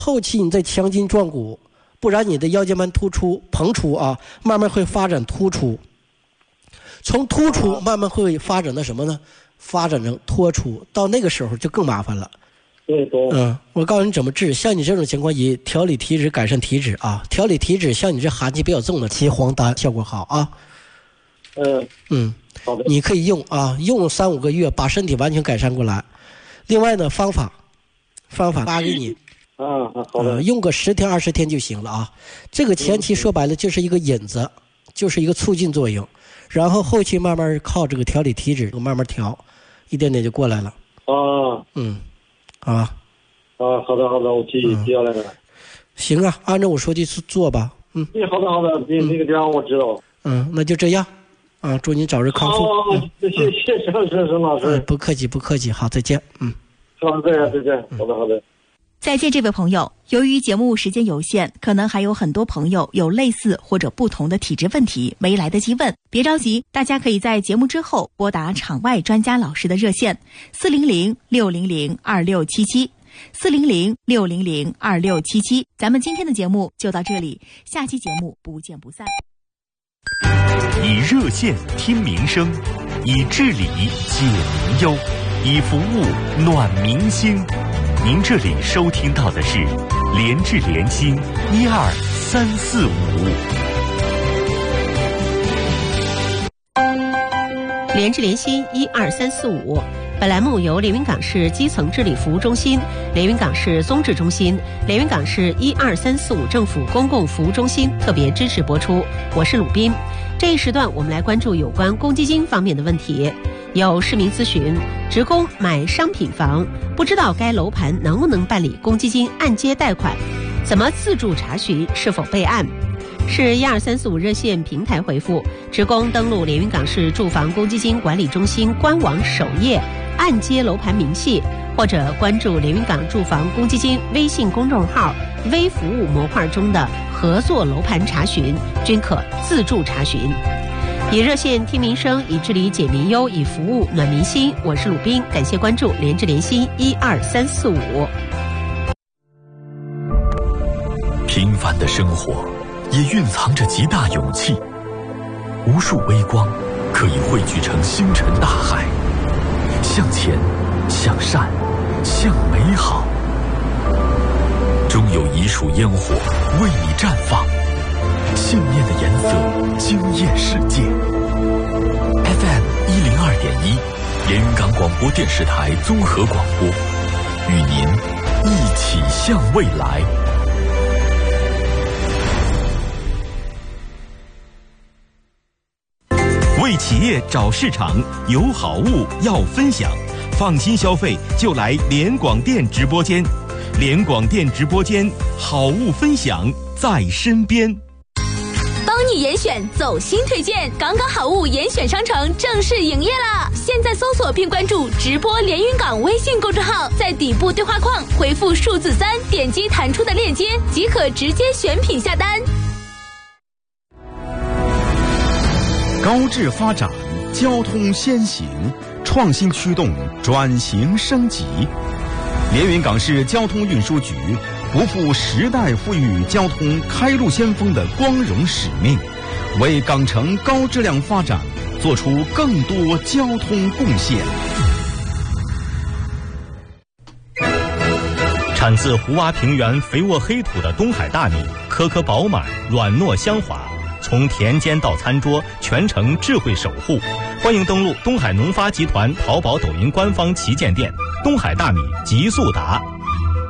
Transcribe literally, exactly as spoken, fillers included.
后期你再强筋壮骨，不然你的腰间盘突出膨出啊，慢慢会发展突出，从突出慢慢会发展到什么呢？发展成脱出，到那个时候就更麻烦了。 对对。 嗯，我告诉你怎么治。像你这种情况，以调理体脂、改善体脂啊，调理体脂，像你这寒气比较重的，骑黄丹效果好啊。 嗯嗯， 好的， 你可以用啊，用三五个月，把身体完全改善过来。另外呢，方法，方法发给你。 啊，好的、 呃，用个十天二十天就行了啊。这个前期说白了就是一个引子，就是一个促进作用，然后后期慢慢靠这个调理体脂，慢慢调，一点点就过来了。 啊， 嗯，好吧。 啊，好的好的，我记记下来了。 行啊，按照我说的去做吧。嗯， 对，好的好的，这这个地方我知道。 嗯，那就这样。啊，祝您早日康复。 好，谢谢谢谢沈沈老师。 不客气不客气，好，再见。嗯， 好，再见再见。好的好的。 再见，这位朋友。由于节目时间有限，可能还有很多朋友有类似或者不同的体质问题没来得及问，别着急，大家可以在节目之后拨打场外专家老师的热线四零零六零零二六七七四零零六零零二六七七。咱们今天的节目就到这里，下期节目不见不散。 以热线听民生，以治理解民忧，以服务暖民心。您这里收听到的是联治联心一二三四五。 联治联心一二三四五。本栏目由连云港市基层治理服务中心、连云港市综治中心、连云港市一二三四五政府公共服务中心特别支持播出。我是鲁斌。这一时段我们来关注有关公积金方面的问题。有市民咨询，职工买商品房，不知道该楼盘能不能办理公积金按揭贷款，怎么自助查询是否备案？市一二三四五热线平台回复，职工登录连云港市住房公积金管理中心官网首页按揭楼盘明细，或者关注连云港住房公积金微信公众号微服务模块中的合作楼盘查询，均可自助查询。以热线听民生，以治理解民忧，以服务暖民心。我是鲁斌，感谢关注联治联心一二三四五。 平凡的生活也蕴藏着极大勇气，无数微光可以汇聚成星辰大海。向前，向善，向美好，终有一束烟火为你绽放，信念的颜色惊艳世界。 F M 一零二点一，连云港广播电视台综合广播，与您一起向未来。为企业找市场，有好物要分享，放心消费就来联广电直播间。联广电直播间，好物分享在身边。 帮你严选走心推荐，港港好物严选商城正式营业啦！现在搜索并关注直播连云港微信公众号，在底部对话框回复数字三，点击弹出的链接即可直接选品下单。 高质发展，交通先行，创新驱动，转型升级。连云港市交通运输局不负时代赋予交通开路先锋的光荣使命，为港城高质量发展做出更多交通贡献。 产自湖洼平原肥沃黑土的东海大米，颗颗饱满，软糯香滑，从田间到餐桌，全程智慧守护。欢迎登录东海农发集团淘宝、抖音官方旗舰店，东海大米极速达。